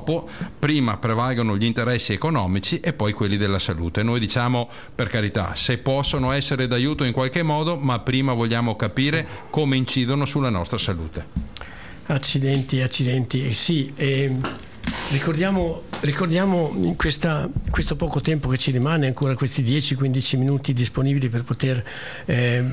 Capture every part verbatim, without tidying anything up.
purtroppo prima prevalgono gli interessi economici e poi quelli della salute. Noi diciamo, per carità, se possono essere d'aiuto in qualche modo, ma prima vogliamo capire come incidono sulla nostra salute. Accidenti, accidenti, sì. Eh, ricordiamo, ricordiamo in questa, questo poco tempo che ci rimane, ancora questi dieci quindici minuti disponibili per poter... Eh,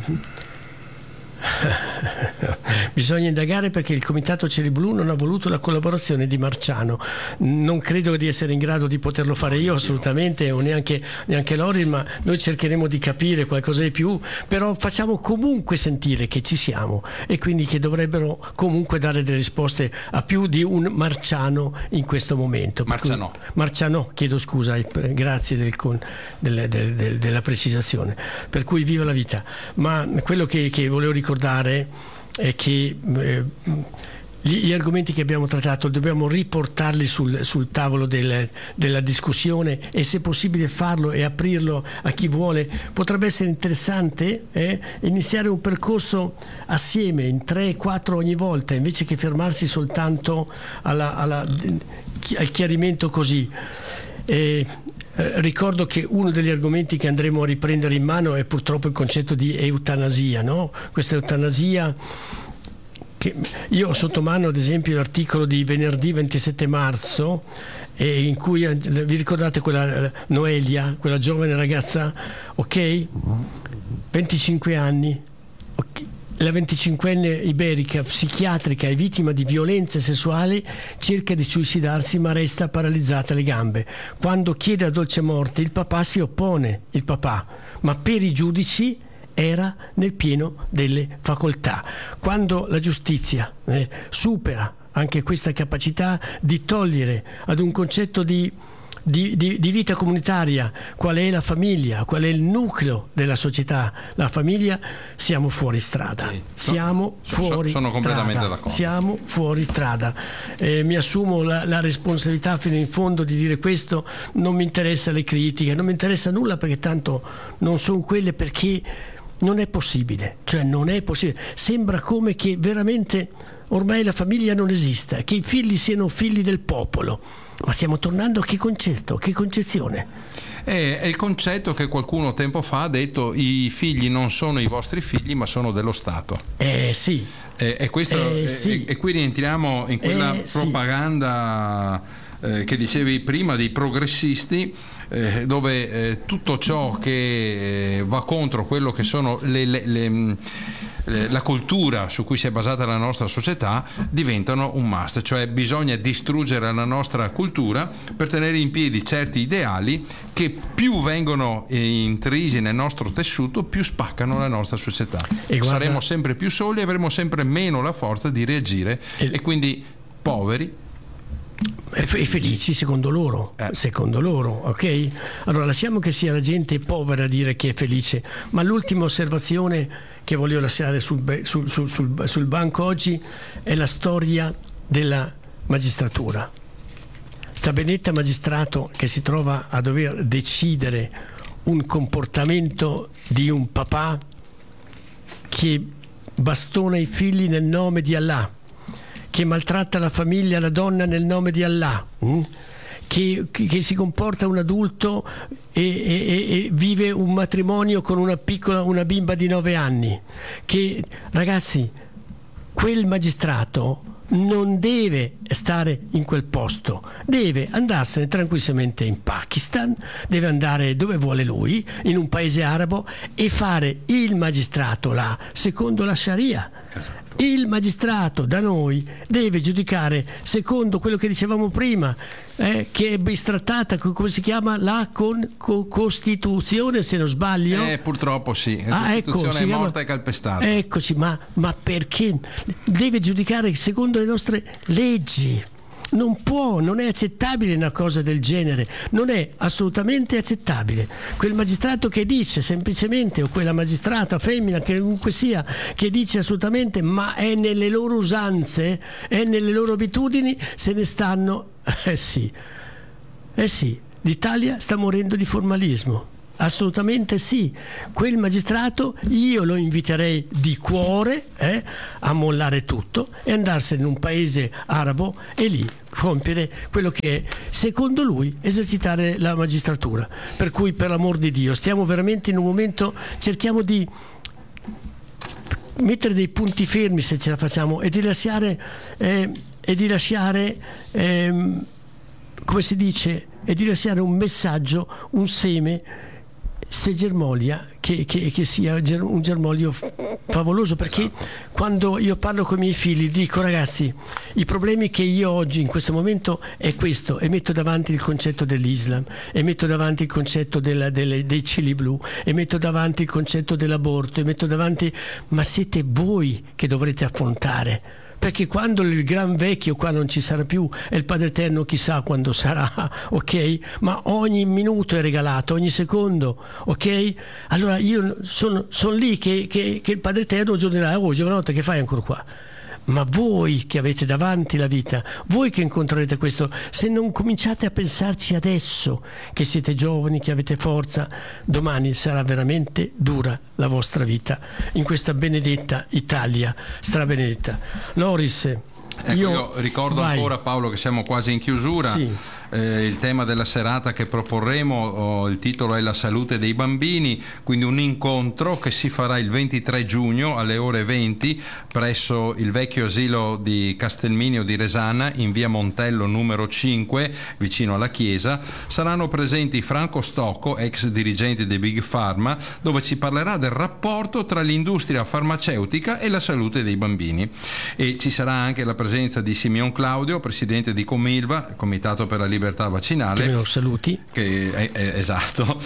bisogna indagare perché il Comitato Cieli Blu non ha voluto la collaborazione di Marciano. Non credo di essere in grado di poterlo fare io assolutamente, o neanche, neanche Lori, ma noi cercheremo di capire qualcosa di più, però facciamo comunque sentire che ci siamo e quindi che dovrebbero comunque dare delle risposte a più di un Marciano in questo momento. Marciano. Marciano, chiedo scusa, grazie del, del, del, del, della precisazione. Per cui viva la vita. Ma quello che, che volevo ricordare è che eh, gli, gli argomenti che abbiamo trattato dobbiamo riportarli sul, sul tavolo del, della discussione, e se possibile farlo e aprirlo a chi vuole. Potrebbe essere interessante eh, iniziare un percorso assieme in tre quattro ogni volta, invece che fermarsi soltanto alla, alla, al chiarimento così. Eh, Eh, ricordo che uno degli argomenti che andremo a riprendere in mano è purtroppo il concetto di eutanasia, no? Questa eutanasia che io ho sotto mano, ad esempio, l'articolo di venerdì ventisette marzo, eh, in cui vi ricordate quella Noelia, quella giovane ragazza, ok? venticinque anni, okay. La venticinquenne iberica psichiatrica e vittima di violenze sessuali cerca di suicidarsi ma resta paralizzata alle gambe. Quando chiede a dolce morte, il papà si oppone, il papà, ma per i giudici era nel pieno delle facoltà. Quando la giustizia eh, supera anche questa capacità di togliere ad un concetto di Di, di, di vita comunitaria qual è la famiglia, qual è il nucleo della società, la famiglia, siamo fuori strada. Sì. Siamo so, fuori sono strada. completamente d'accordo. Siamo fuori strada. Eh, mi assumo la, la responsabilità fino in fondo di dire questo. Non mi interessa le critiche, non mi interessa nulla, perché tanto non sono quelle, perché non è possibile. Cioè non è possibile. Sembra come che veramente ormai la famiglia non esista, che i figli siano figli del popolo. Ma stiamo tornando a che concetto, che concezione? È, è il concetto che qualcuno tempo fa ha detto: i figli non sono i vostri figli, ma sono dello Stato. Eh sì. E, e, questo, eh, e, sì. e qui rientriamo in quella eh, propaganda sì. eh, che dicevi prima dei progressisti, eh, dove eh, tutto ciò che eh, va contro quello che sono le, le, le la cultura su cui si è basata la nostra società diventano un must, cioè bisogna distruggere la nostra cultura per tenere in piedi certi ideali che più vengono intrisi nel nostro tessuto, più spaccano la nostra società. E guarda, saremo sempre più soli, avremo sempre meno la forza di reagire e, e quindi poveri e felici secondo loro, eh. secondo loro, ok? Allora lasciamo che sia la gente povera a dire che è felice, ma l'ultima osservazione che voglio lasciare sul, sul, sul, sul, sul banco oggi è la storia della magistratura. Sta benedetta magistrato che si trova a dover decidere un comportamento di un papà che bastona i figli nel nome di Allah, che maltratta la famiglia, la donna nel nome di Allah, hm? che, che, che si comporta un adulto e, e, e vive un matrimonio con una piccola, una bimba di nove anni. Che, ragazzi, quel magistrato non deve stare in quel posto, deve andarsene tranquillamente in Pakistan, deve andare dove vuole lui, in un paese arabo, e fare il magistrato là secondo la Sharia. Il magistrato da noi deve giudicare secondo quello che dicevamo prima, eh, che è bistrattata, come si chiama, la con, co, Costituzione, se non sbaglio. Eh, purtroppo sì, la ah, Costituzione ecco, è morta chiama, e calpestata. Eccoci, ma, ma perché? Deve giudicare secondo le nostre leggi. Non può, non è accettabile una cosa del genere, non è assolutamente accettabile. Quel magistrato che dice semplicemente, o quella magistrata femmina che comunque sia, che dice assolutamente, ma è nelle loro usanze, è nelle loro abitudini, se ne stanno. Eh sì, eh sì, l'Italia sta morendo di formalismo. assolutamente sì. Quel magistrato io lo inviterei di cuore eh, a mollare tutto e andarsene in un paese arabo e lì compiere quello che è, secondo lui, esercitare la magistratura. Per cui, per l'amor di Dio, stiamo veramente in un momento, cerchiamo di mettere dei punti fermi, se ce la facciamo, e di lasciare eh, e di lasciare eh, come si dice, e di lasciare un messaggio, un seme, se germoglia, che, che, che sia un germoglio favoloso, perché esatto. Quando io parlo con i miei figli dico: ragazzi, i problemi che io oggi in questo momento è questo, e metto davanti il concetto dell'Islam, e metto davanti il concetto della, delle, dei cieli blu, e metto davanti il concetto dell'aborto, e metto davanti, ma siete voi che dovrete affrontare. Perché quando il gran vecchio qua non ci sarà più, e il Padre Eterno chissà quando sarà, ok? Ma ogni minuto è regalato, ogni secondo, ok? Allora io sono, sono lì che, che, che il Padre Eterno un giorno dirà: oh, giovanotte, che fai ancora qua? Ma voi che avete davanti la vita, voi che incontrerete questo, se non cominciate a pensarci adesso, che siete giovani, che avete forza, domani sarà veramente dura la vostra vita in questa benedetta Italia strabenedetta. Loris, ecco, io, io ricordo vai. ancora, Paolo, che siamo quasi in chiusura. Sì. Eh, il tema della serata che proporremo, oh, il titolo è La salute dei bambini, quindi un incontro che si farà il ventitré giugno alle ore venti presso il vecchio asilo di Castelminio di Resana, in via Montello numero cinque, vicino alla chiesa. Saranno presenti Franco Stocco, ex dirigente di Big Pharma, dove ci parlerà del rapporto tra l'industria farmaceutica e la salute dei bambini, e ci sarà anche la presenza di Simeon Claudio, presidente di Comilva, Comitato per la Libertà Vaccinale, che me lo saluti, che è, è, esatto,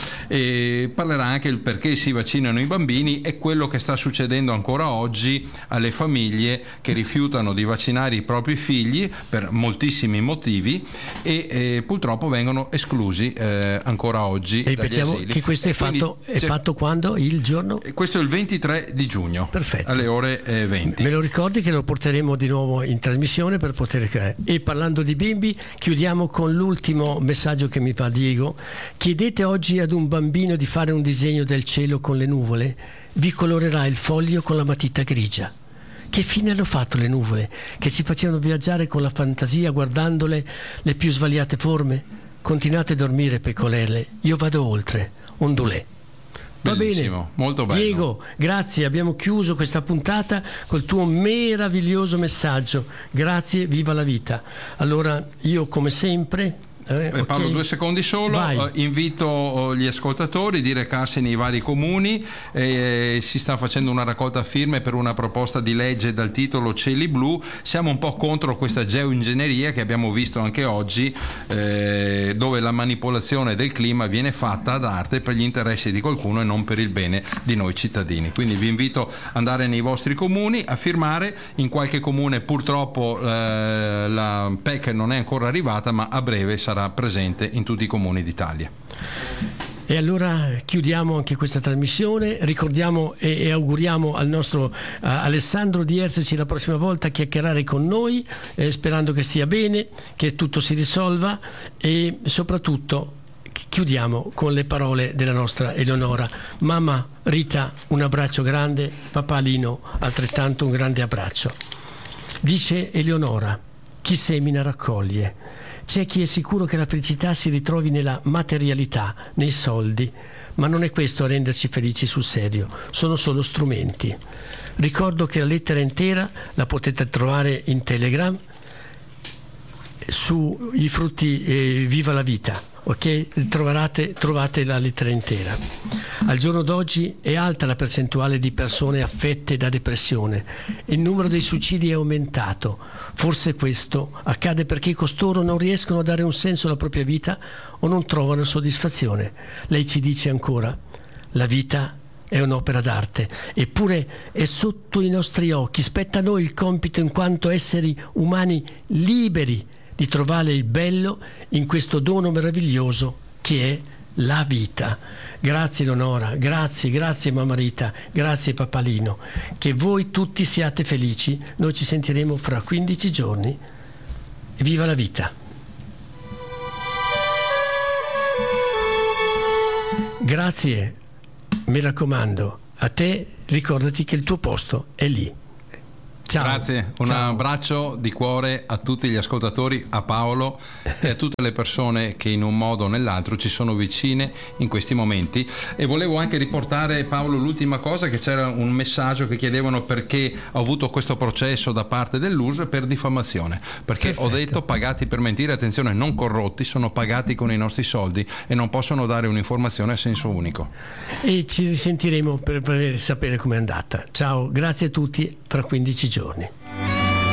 e parlerà anche il perché si vaccinano i bambini e quello che sta succedendo ancora oggi alle famiglie che rifiutano di vaccinare i propri figli per moltissimi motivi e eh, purtroppo vengono esclusi eh, ancora oggi. E ripetiamo che questo è fatto, Quindi, è fatto quando? Il giorno? Questo è il ventitré di giugno. Perfetto. Alle ore eh, venti. Me lo ricordi che lo porteremo di nuovo in trasmissione per poter creare. E parlando di bimbi, chiudiamo con lui l'ultimo messaggio che mi fa Diego. Chiedete oggi ad un bambino di fare un disegno del cielo con le nuvole, vi colorerà il foglio con la matita grigia. Che fine hanno fatto le nuvole che ci facevano viaggiare con la fantasia guardandole le più svariate forme? Continuate a dormire, pecorelle, io vado oltre. Ondulè. Va Bellissimo, bene. Molto bello. Diego, grazie, abbiamo chiuso questa puntata col tuo meraviglioso messaggio. Grazie, viva la vita. Allora, io come sempre Eh, okay. Paolo, due secondi solo. Uh, invito uh, gli ascoltatori di recarsi nei vari comuni. Eh, si sta facendo una raccolta firme per una proposta di legge dal titolo Cieli Blu. Siamo un po' contro questa geoingegneria che abbiamo visto anche oggi, eh, dove la manipolazione del clima viene fatta ad arte per gli interessi di qualcuno e non per il bene di noi cittadini. Quindi vi invito ad andare nei vostri comuni a firmare. In qualche comune purtroppo eh, la P E C non è ancora arrivata, ma a breve sarà presente in tutti i comuni d'Italia. E allora chiudiamo anche questa trasmissione, ricordiamo e, e auguriamo al nostro uh, Alessandro di esserci la prossima volta a chiacchierare con noi, eh, sperando che stia bene, che tutto si risolva, e soprattutto chiudiamo con le parole della nostra Eleonora. Mamma Rita, un abbraccio grande, papà Lino altrettanto un grande abbraccio. Dice Eleonora: chi semina raccoglie. C'è chi è sicuro che la felicità si ritrovi nella materialità, nei soldi, ma non è questo a renderci felici sul serio, sono solo strumenti. Ricordo che la lettera intera la potete trovare in Telegram su i frutti eh, Viva la Vita, ok? Trovate, trovate la lettera intera. Al giorno d'oggi è alta la percentuale di persone affette da depressione, il numero dei suicidi è aumentato. Forse questo accade perché costoro non riescono a dare un senso alla propria vita o non trovano soddisfazione. Lei ci dice ancora: la vita è un'opera d'arte, eppure è sotto i nostri occhi. Spetta a noi il compito, in quanto esseri umani liberi, di trovare il bello in questo dono meraviglioso che è la vita. Grazie Eleonora, grazie, grazie mamma Rita, grazie papalino. Che voi tutti siate felici. Noi ci sentiremo fra quindici giorni. Viva la vita. Grazie. grazie, mi raccomando, a te ricordati che il tuo posto è lì. Ciao. Grazie, un Ciao. abbraccio di cuore a tutti gli ascoltatori, a Paolo e a tutte le persone che in un modo o nell'altro ci sono vicine in questi momenti. E volevo anche riportare, Paolo, l'ultima cosa, che c'era un messaggio che chiedevano perché ho avuto questo processo da parte dell'U R S S per diffamazione, perché Perfetto. ho detto pagati per mentire, attenzione, non corrotti, sono pagati con i nostri soldi e non possono dare un'informazione a senso unico. E ci risentiremo per, per sapere com'è andata. Ciao, grazie a tutti, fra quindici giorni.